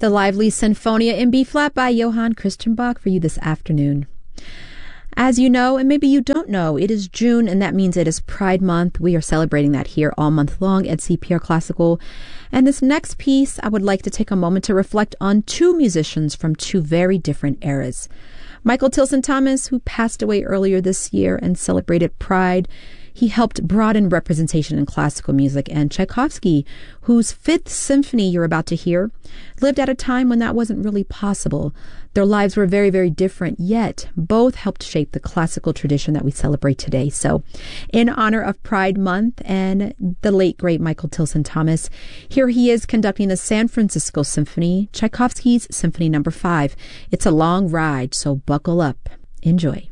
The lively Sinfonia in B-flat by Johann Christian Bach for you this afternoon. As you know, and maybe you don't know, it is June, and that means it is Pride Month. We are celebrating that here all month long at CPR Classical. And this next piece, I would like to take a moment to reflect on two musicians from two very different eras. Michael Tilson Thomas, who passed away earlier this year and celebrated Pride. He helped broaden representation in classical music, and Tchaikovsky, whose Fifth Symphony you're about to hear, lived at a time when that wasn't really possible. Their lives were very, very different, yet both helped shape the classical tradition that we celebrate today. So, in honor of Pride Month and the late, great Michael Tilson Thomas, here he is conducting the San Francisco Symphony, Tchaikovsky's Symphony No. 5. It's a long ride, so buckle up. Enjoy.